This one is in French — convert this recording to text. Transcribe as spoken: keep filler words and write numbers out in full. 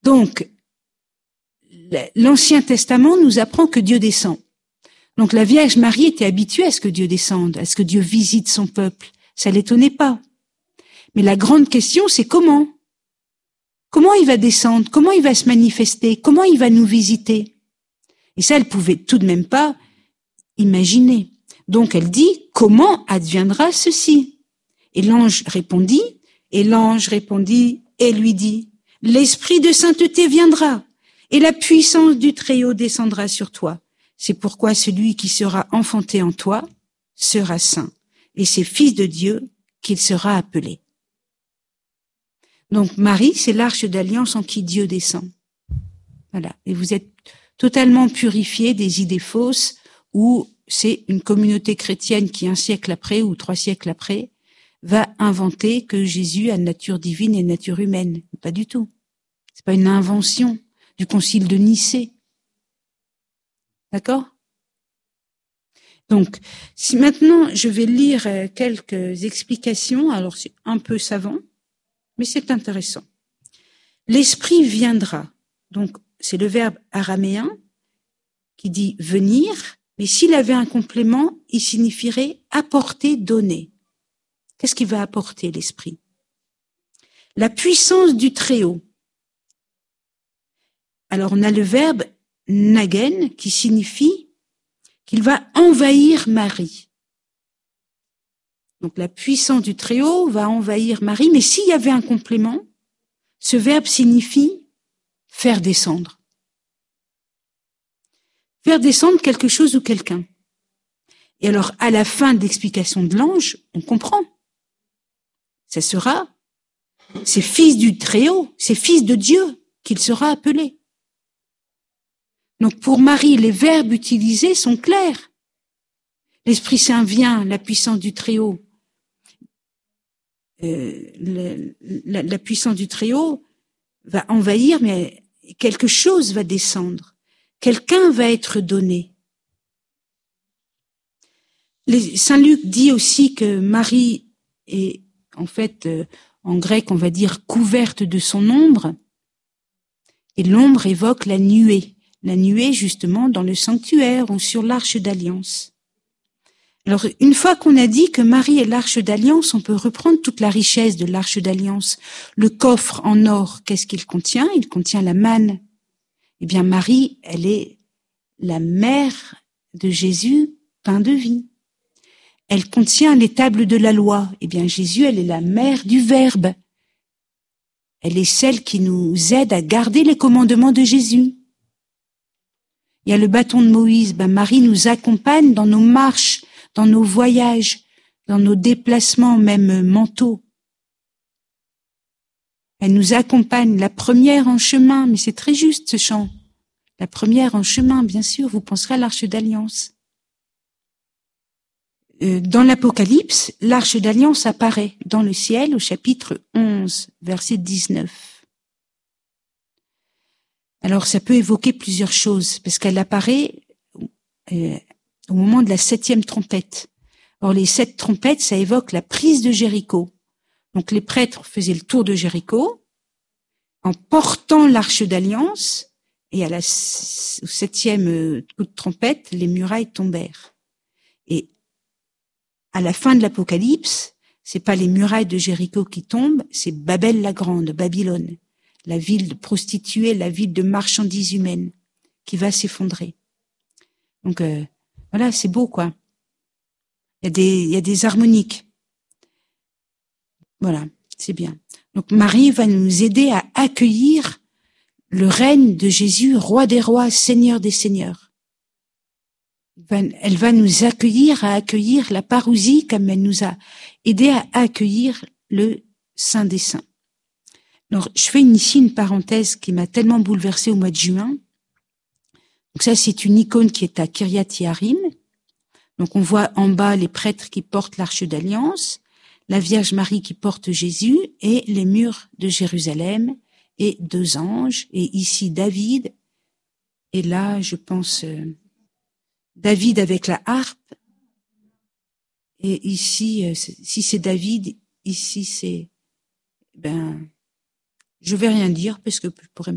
Donc, l'Ancien Testament nous apprend que Dieu descend. Donc la Vierge Marie était habituée à ce que Dieu descende, à ce que Dieu visite son peuple. Ça l'étonnait pas. Mais la grande question, c'est comment? Comment il va descendre? Comment il va se manifester? Comment il va nous visiter? Et ça, elle pouvait tout de même pas imaginer. Donc elle dit, comment adviendra ceci? Et l'ange répondit, et l'ange répondit et lui dit, l'Esprit de sainteté viendra, et la puissance du Très-Haut descendra sur toi. C'est pourquoi celui qui sera enfanté en toi sera saint, et c'est fils de Dieu qu'il sera appelé. Donc Marie, c'est l'arche d'alliance en qui Dieu descend. Voilà. Et vous êtes totalement purifiés des idées fausses où c'est une communauté chrétienne qui, un siècle après ou trois siècles après, va inventer que Jésus a nature divine et nature humaine. Pas du tout. C'est pas une invention du concile de Nicée. D'accord? Donc, si maintenant je vais lire quelques explications, alors c'est un peu savant, mais c'est intéressant. L'Esprit viendra. Donc, c'est le verbe araméen qui dit venir, mais s'il avait un complément, il signifierait apporter, donner. Qu'est-ce qu'il va apporter, l'Esprit? La puissance du Très-Haut. Alors, on a le verbe nagen qui signifie qu'il va envahir Marie. Donc, la puissance du Très-Haut va envahir Marie, mais s'il y avait un complément, ce verbe signifie faire descendre. Faire descendre quelque chose ou quelqu'un. Et alors, à la fin de l'explication de l'ange, on comprend. Ça sera, c'est fils du Très-Haut, c'est fils de Dieu qu'il sera appelé. Donc, pour Marie, les verbes utilisés sont clairs. L'Esprit Saint vient, la puissance du Très-Haut. Euh, le, la, la puissance du Très-Haut va envahir, mais quelque chose va descendre. Quelqu'un va être donné. Les, Saint Luc dit aussi que Marie est, en fait, euh, en grec, on va dire couverte de son ombre. Et l'ombre évoque la nuée. La nuée, justement, dans le sanctuaire ou sur l'arche d'alliance. Alors, une fois qu'on a dit que Marie est l'arche d'alliance, on peut reprendre toute la richesse de l'arche d'alliance. Le coffre en or, qu'est-ce qu'il contient? Il contient la manne. Eh bien, Marie, elle est la mère de Jésus, pain de vie. Elle contient les tables de la loi. Eh bien, Jésus, elle est la mère du Verbe. Elle est celle qui nous aide à garder les commandements de Jésus. Il y a le bâton de Moïse. Ben, Marie nous accompagne dans nos marches, dans nos voyages, dans nos déplacements, même mentaux. Elle nous accompagne, la première en chemin, mais c'est très juste ce chant. La première en chemin, bien sûr, vous penserez à l'arche d'alliance. Euh, dans l'Apocalypse, l'arche d'alliance apparaît dans le ciel au chapitre onze, verset dix-neuf. Alors ça peut évoquer plusieurs choses, parce qu'elle apparaît euh, au moment de la septième trompette. Or les sept trompettes, ça évoque la prise de Jéricho. Donc les prêtres faisaient le tour de Jéricho en portant l'arche d'alliance, et à la au septième coup de trompette, les murailles tombèrent. Et à la fin de l'Apocalypse, c'est pas les murailles de Jéricho qui tombent, c'est Babel la Grande, Babylone, la ville de prostituées, la ville de marchandises humaines, qui va s'effondrer. Donc euh, voilà, c'est beau quoi. Il y a des, il y a des harmoniques. Voilà, c'est bien. Donc Marie va nous aider à accueillir le règne de Jésus, roi des rois, seigneur des seigneurs. Elle va nous accueillir à accueillir la parousie comme elle nous a aidé à accueillir le Saint des Saints. Alors, je fais ici une parenthèse qui m'a tellement bouleversée au mois de juin. Donc ça, c'est une icône qui est à Kiryat Yearim. Donc on voit en bas les prêtres qui portent l'arche d'alliance, la Vierge Marie qui porte Jésus et les murs de Jérusalem et deux anges. Et ici David. Et là, je pense euh, David avec la harpe. Et ici, euh, si c'est David, ici c'est ben. Je vais rien dire parce que je pourrais